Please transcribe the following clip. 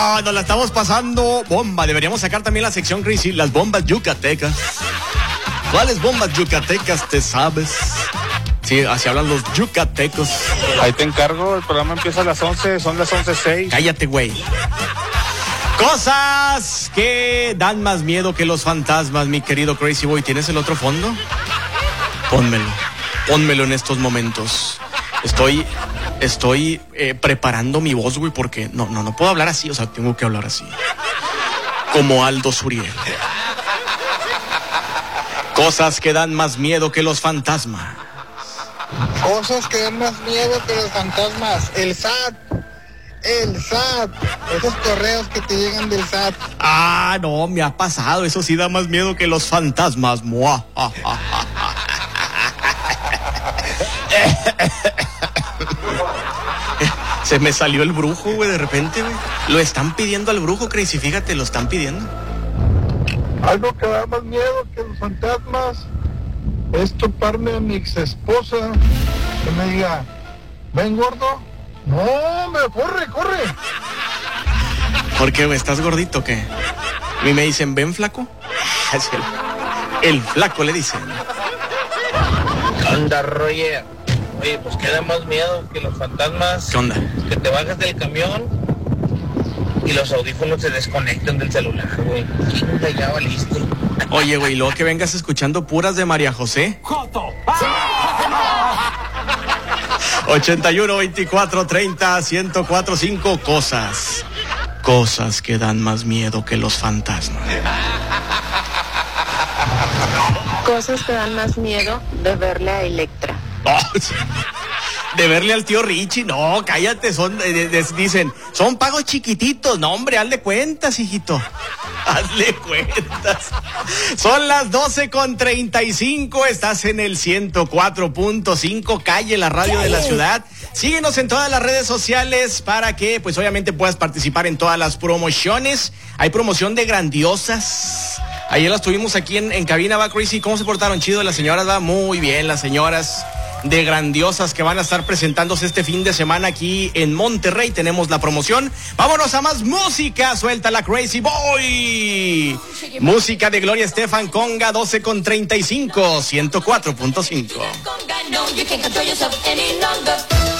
No, nos la estamos pasando bomba. Deberíamos sacar también la sección Crazy, las bombas yucatecas. ¿Cuáles bombas yucatecas te sabes? Sí, así hablan los yucatecos. Ahí te encargo, el programa empieza a las 11, son las 11:06. Cállate, güey. Cosas que dan más miedo que los fantasmas, mi querido Crazy Boy. ¿Tienes el otro fondo? Pónmelo en estos momentos. Estoy preparando mi voz, güey, porque no puedo hablar así, o sea, tengo que hablar así. Como Aldo Suriel. Cosas que dan más miedo que los fantasmas. Cosas que dan más miedo que los fantasmas. El SAT. Esos correos que te llegan del SAT. Ah, no, me ha pasado. Eso sí da más miedo que los fantasmas. Se me salió el brujo, güey, de repente, güey. Lo están pidiendo al brujo, Crazy, fíjate, lo están pidiendo. Algo que da más miedo que los fantasmas es toparme a mi ex esposa que me diga, ven gordo. No, corre. ¿Por qué, güey? ¿Estás gordito o qué? A mí me dicen, ven flaco. El flaco le dicen. ¿Qué onda, Roger? Oye, pues queda más miedo que los fantasmas. ¿Qué onda? Que te bajas del camión y los audífonos se desconectan del celular, güey. Chinga, ya valiste. Oye, güey, luego que vengas escuchando puras de María José. ¡Joto! 81 24 30 1045. Cosas que dan más miedo que los fantasmas. Cosas que dan más miedo de verle a Electra. De verle al tío Richie, no, cállate, dicen, son pagos chiquititos, no hombre, hazle cuentas, hijito, hazle cuentas. Son las 12:35, estás en el 104.5, calle, la radio de la ciudad. Síguenos en todas las redes sociales para que, pues obviamente puedas participar en todas las promociones. Hay promoción de Grandiosas. Ayer las tuvimos aquí en cabina, va Crazy. ¿Cómo se portaron? Chido las señoras, va muy bien las señoras de Grandiosas que van a estar presentándose este fin de semana aquí en Monterrey. Tenemos la promoción. Vámonos a más música. Suelta la Crazy Boy. Música de Gloria Estefan, Conga, 12:35, 104.5.